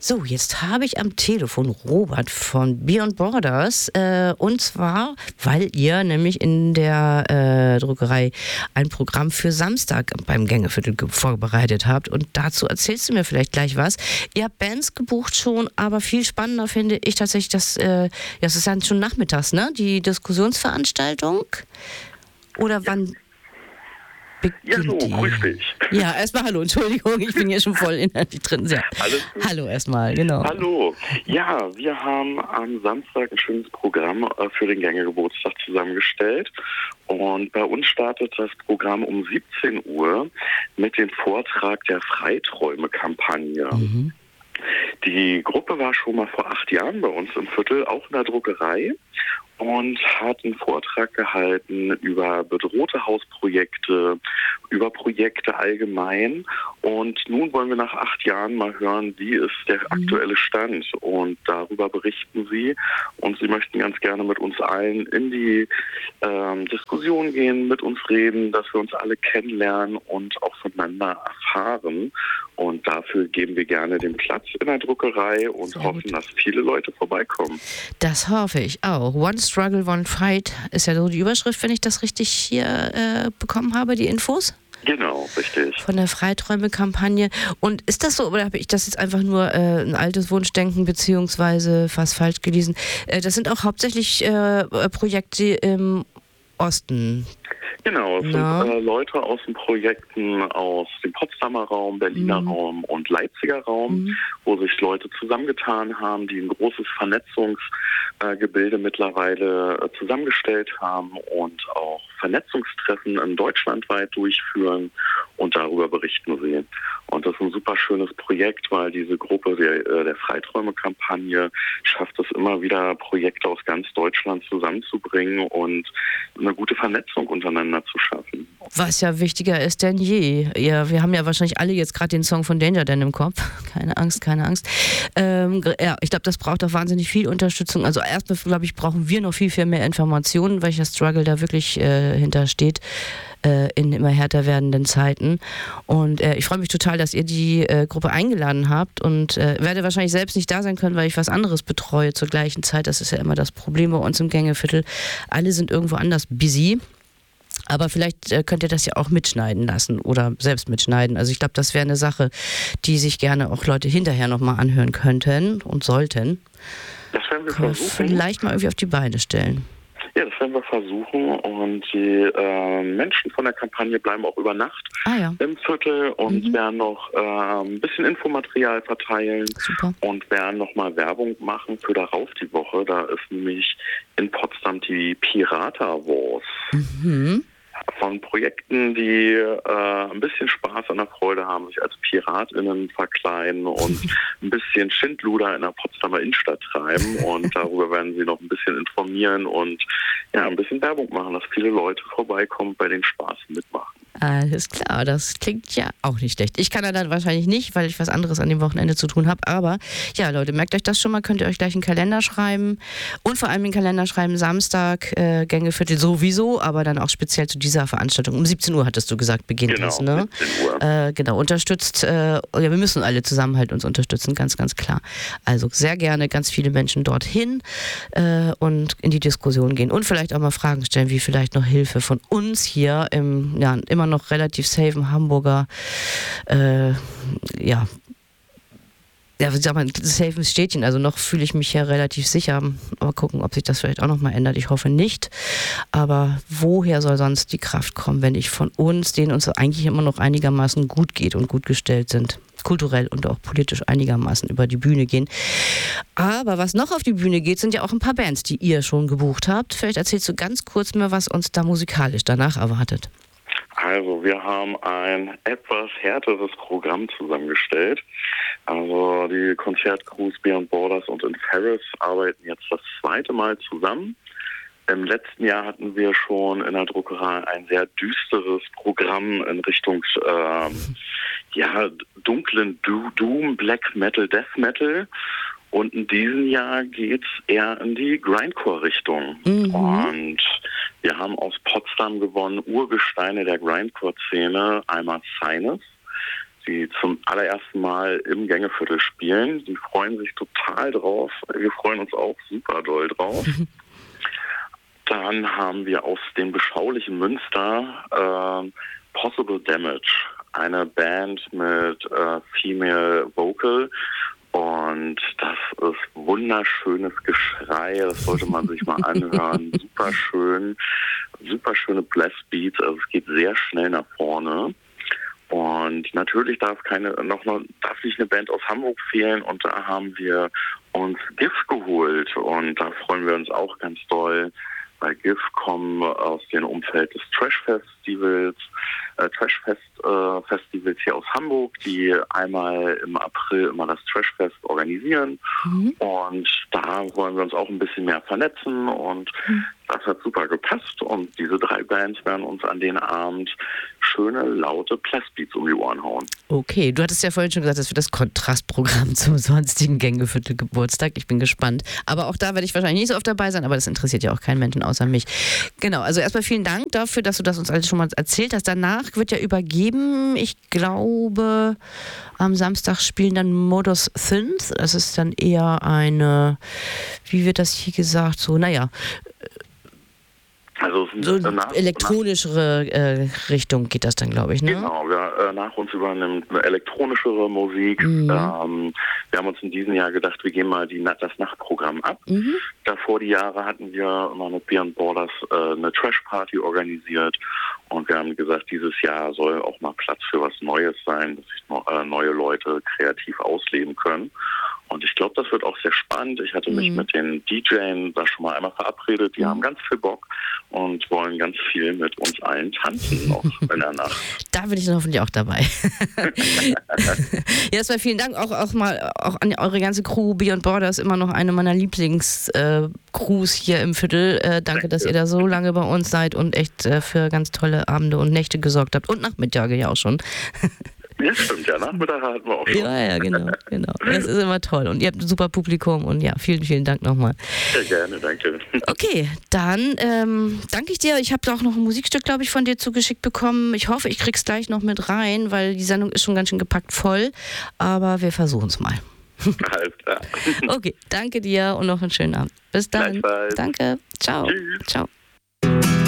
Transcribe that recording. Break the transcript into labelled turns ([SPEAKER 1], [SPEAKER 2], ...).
[SPEAKER 1] So, jetzt habe ich am Telefon Robert von Beyond Borders und zwar, weil ihr nämlich in der Druckerei ein Programm für Samstag beim Gängeviertel vorbereitet habt und dazu erzählst du mir vielleicht gleich was. Ihr habt Bands gebucht schon, aber viel spannender finde ich tatsächlich, das ist dann schon nachmittags, ne? Die Diskussionsveranstaltung oder wann?
[SPEAKER 2] Ja, so, grüß dich.
[SPEAKER 1] Ja, erstmal hallo, Entschuldigung, ich bin hier schon voll inhaltlich drin. Ja. Hallo erstmal, genau.
[SPEAKER 2] Hallo. Ja, wir haben am Samstag ein schönes Programm für den Gängegeburtstag zusammengestellt. Und bei uns startet das Programm um 17 Uhr mit dem Vortrag der Freiträume-Kampagne. Mhm. Die Gruppe war schon mal vor 8 Jahren bei uns im Viertel, auch in der Druckerei, und hat einen Vortrag gehalten über bedrohte Hausprojekte, über Projekte allgemein. Und nun wollen wir nach 8 Jahren mal hören, wie ist der aktuelle Stand. Und darüber berichten sie. Und sie möchten ganz gerne mit uns allen in die Diskussion gehen, mit uns reden, dass wir uns alle kennenlernen und auch voneinander erfahren. Und dafür geben wir gerne den Platz in der Druckerei und hoffen, dass viele Leute vorbeikommen.
[SPEAKER 1] Das hoffe ich auch. One Struggle, One Fight ist ja so die Überschrift, wenn ich das richtig hier bekommen habe, die Infos.
[SPEAKER 2] Genau, richtig.
[SPEAKER 1] Von der Freiträume-Kampagne. Und ist das so, oder habe ich das jetzt einfach nur ein altes Wunschdenken beziehungsweise fast falsch gelesen? Das sind auch hauptsächlich Projekte im Osten.
[SPEAKER 2] Genau, es sind Leute aus den Projekten aus dem Potsdamer Raum, Berliner Raum und Leipziger Raum, wo sich Leute zusammengetan haben, die ein großes Vernetzungsgebilde mittlerweile zusammengestellt haben und auch Vernetzungstreffen in deutschlandweit durchführen, und darüber berichten sie. Und das ist ein super schönes Projekt, weil diese Gruppe der Freiträume-Kampagne schafft es immer wieder, Projekte aus ganz Deutschland zusammenzubringen und eine gute Vernetzung untereinander zu schaffen.
[SPEAKER 1] Was ja wichtiger ist denn je. Ja, wir haben ja wahrscheinlich alle jetzt gerade den Song von Danger Dan im Kopf. Keine Angst, keine Angst. Ich glaube, das braucht auch wahnsinnig viel Unterstützung. Also erstmal, glaube ich, brauchen wir noch viel, viel mehr Informationen, welcher Struggle da wirklich hintersteht in immer härter werdenden Zeiten. Und ich freue mich total, dass ihr die Gruppe eingeladen habt und werde wahrscheinlich selbst nicht da sein können, weil ich was anderes betreue zur gleichen Zeit. Das ist ja immer das Problem bei uns im Gängeviertel. Alle sind irgendwo anders busy. Aber vielleicht könnt ihr das ja auch mitschneiden lassen oder selbst mitschneiden. Also ich glaube, das wäre eine Sache, die sich gerne auch Leute hinterher nochmal anhören könnten und sollten.
[SPEAKER 2] Das werden wir versuchen.
[SPEAKER 1] Vielleicht mal irgendwie auf die Beine stellen.
[SPEAKER 2] Ja, das werden wir versuchen, und die Menschen von der Kampagne bleiben auch über Nacht im Viertel und werden noch ein bisschen Infomaterial verteilen.
[SPEAKER 1] Super.
[SPEAKER 2] Und werden nochmal Werbung machen für darauf die Woche. Da ist nämlich in Potsdam die Pirata Wars. Von Projekten, die ein bisschen Spaß an der Freude haben, sich als PiratInnen verkleiden und ein bisschen Schindluder in der Potsdamer Innenstadt treiben. Und darüber werden sie noch ein bisschen informieren und ein bisschen Werbung machen, dass viele Leute vorbeikommen, bei den Spaß mitmachen.
[SPEAKER 1] Alles klar, das klingt ja auch nicht schlecht. Ich kann da dann wahrscheinlich nicht, weil ich was anderes an dem Wochenende zu tun habe. Aber ja, Leute, merkt euch das schon mal, könnt ihr euch gleich einen Kalender schreiben. Und vor allem den Kalender schreiben, Samstag, Gängeviertel sowieso, aber dann auch speziell zu dieser Veranstaltung. Um 17 Uhr hattest du gesagt, beginnt das, ne?
[SPEAKER 2] 17 Uhr.
[SPEAKER 1] Genau, unterstützt, wir müssen alle zusammen halt uns unterstützen, ganz, ganz klar. Also sehr gerne ganz viele Menschen dorthin und in die Diskussion gehen und vielleicht auch mal Fragen stellen, wie vielleicht noch Hilfe von uns hier im, immer noch relativ safen Hamburger, safen Städtchen, also noch fühle ich mich ja relativ sicher, aber gucken, ob sich das vielleicht auch nochmal ändert, ich hoffe nicht, aber woher soll sonst die Kraft kommen, wenn nicht von uns, denen uns eigentlich immer noch einigermaßen gut geht und gut gestellt sind, kulturell und auch politisch einigermaßen über die Bühne gehen. Aber was noch auf die Bühne geht, sind ja auch ein paar Bands, die ihr schon gebucht habt. Vielleicht erzählst du ganz kurz mal, was uns da musikalisch danach erwartet.
[SPEAKER 2] Also wir haben ein etwas härteres Programm zusammengestellt. Also die Konzertcrews Beyond Borders und Inferis arbeiten jetzt das 2. Mal zusammen. Im letzten Jahr hatten wir schon in der Druckerei ein sehr düsteres Programm in Richtung dunklen Doom, Black Metal, Death Metal. Und in diesem Jahr geht's eher in die Grindcore-Richtung. Und wir haben aus Potsdam gewonnen Urgesteine der Grindcore-Szene, einmal Sinus. die zum allerersten Mal im Gängeviertel spielen. Die freuen sich total drauf. Wir freuen uns auch super doll drauf. Dann haben wir aus dem beschaulichen Münster Possible Damage, eine Band mit Female Vocal. Und das ist wunderschönes Geschrei, das sollte man sich mal anhören. Super schöne Blastbeats, also es geht sehr schnell nach vorne. Und natürlich darf nicht eine Band aus Hamburg fehlen, und da haben wir uns GIF geholt, und da freuen wir uns auch ganz doll, weil GIF kommen aus dem Umfeld des Trashfest-Festivals hier aus Hamburg, die einmal im April immer das Trashfest organisieren. Und da wollen wir uns auch ein bisschen mehr vernetzen, und das hat super gepasst, und diese 3 Bands werden uns an den Abend schöne, laute Blastbeats um die Ohren hauen.
[SPEAKER 1] Okay, du hattest ja vorhin schon gesagt, das wird das Kontrastprogramm zum sonstigen Gängeviertel-Geburtstag. Ich bin gespannt. Aber auch da werde ich wahrscheinlich nicht so oft dabei sein, aber das interessiert ja auch keinen Menschen außer mich. Genau, also erstmal vielen Dank dafür, dass du das uns alles schon mal erzählt hast. Danach wird ja übergeben, ich glaube, am Samstag spielen dann Modus Synth. Das ist dann eher eine, wie wird das hier gesagt, so, naja,
[SPEAKER 2] also
[SPEAKER 1] so elektronischere Richtung geht das dann, glaube ich, ne?
[SPEAKER 2] Genau, nach uns übernimmt eine elektronischere Musik. Wir haben uns in diesem Jahr gedacht, wir gehen mal das Nachtprogramm ab. Davor die Jahre hatten wir immer mit Beyond Borders eine Trash-Party organisiert, und wir haben gesagt, dieses Jahr soll auch mal Platz für was Neues sein, dass sich neue Leute kreativ ausleben können. Und ich glaube, das wird auch sehr spannend. Ich hatte mich mit den DJs da schon mal einmal verabredet. Die haben ganz viel Bock und wollen ganz viel mit uns allen tanzen noch in der Nacht.
[SPEAKER 1] Da bin ich dann hoffentlich auch dabei. Ja, erstmal vielen Dank auch an eure ganze Crew. Beyond Borders, immer noch eine meiner Lieblings-Crews hier im Viertel. Danke, dass ihr da so lange bei uns seid und echt für ganz tolle Abende und Nächte gesorgt habt. Und Nachmittage ja auch schon.
[SPEAKER 2] Ja, stimmt, ja, Nachmittag hatten wir auch schon.
[SPEAKER 1] Ja, genau. Das ist immer toll. Und ihr habt ein super Publikum, und ja, vielen, vielen Dank nochmal.
[SPEAKER 2] Sehr gerne, danke.
[SPEAKER 1] Okay, dann danke ich dir. Ich habe auch noch ein Musikstück, glaube ich, von dir zugeschickt bekommen. Ich hoffe, ich krieg's gleich noch mit rein, weil die Sendung ist schon ganz schön gepackt voll. Aber wir versuchen es mal.
[SPEAKER 2] Alles klar.
[SPEAKER 1] Okay, danke dir und noch einen schönen Abend. Bis dann. Danke. Ciao.
[SPEAKER 2] Tschüss.
[SPEAKER 1] Ciao.